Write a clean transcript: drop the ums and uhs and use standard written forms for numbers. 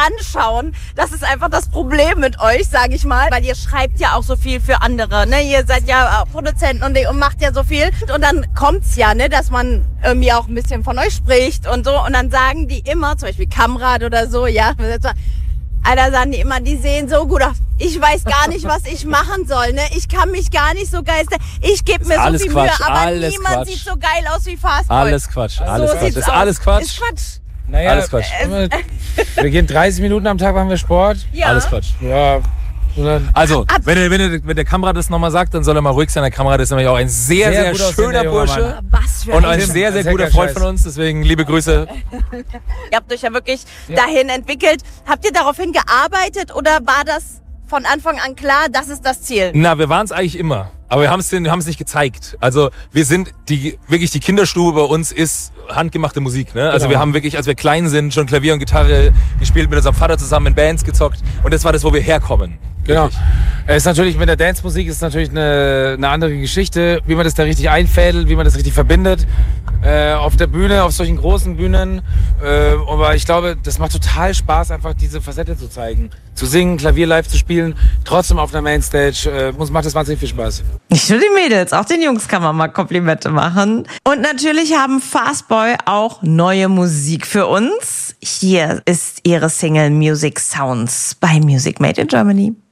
anschauen. Das ist einfach das Problem mit euch, sage ich mal. Weil ihr schreibt ja auch so viel für andere, ne? Ihr seid ja Produzenten und macht ja so viel. Und dann kommt's ja, ne, dass man irgendwie auch ein bisschen von euch spricht und so. Und dann sagen die immer, zum Beispiel Kamrad oder so, ja, Alter, sagen die immer, die sehen so gut aus. Ich weiß gar nicht, was ich machen soll, ne? Ich kann mich gar nicht so geil. Ich gebe mir so viel Mühe, aber niemand sieht so geil aus wie Fastboy. Alles Quatsch, alles So Quatsch. sieht's Ist aus. alles Quatsch. Ist Quatsch. Naja, Alles Quatsch. Wir gehen 30 Minuten am Tag, machen wir Sport. Ja. Alles Quatsch. Ja. Also, wenn der Kamerad das nochmal sagt, dann soll er mal ruhig sein. Der Kamerad ist nämlich auch ein sehr, sehr gut schöner aussehender junger Bursche. Mann. Was für Und ein ein sehr, sehr Sehr guter geil, Freund Scheiß. von uns. Deswegen liebe Grüße. Ihr habt euch ja wirklich dahin entwickelt. Habt ihr daraufhin gearbeitet oder war das von Anfang an klar, das ist das Ziel? Na, wir waren es eigentlich immer. Aber wir haben es nicht gezeigt. Also wir sind die Kinderstube bei uns ist handgemachte Musik. Ne? Also Genau. wir haben wirklich, als wir klein sind, schon Klavier und Gitarre gespielt, mit unserem Vater zusammen in Bands gezockt. Und das war das, wo wir herkommen. Genau. Wirklich. Es ist natürlich mit der Dance-Musik ist natürlich eine andere Geschichte, wie man das da richtig einfädelt, wie man das richtig verbindet. Auf der Bühne, auf solchen großen Bühnen. Aber ich glaube, das macht total Spaß, einfach diese Facette zu zeigen. Zu singen, Klavier live zu spielen, trotzdem auf einer Mainstage. Macht das wahnsinnig viel Spaß. Nicht nur die Mädels, auch den Jungs kann man mal Komplimente machen. Und natürlich haben Fastboy auch neue Musik für uns. Hier ist ihre Single Music Sounds bei Music Made in Germany.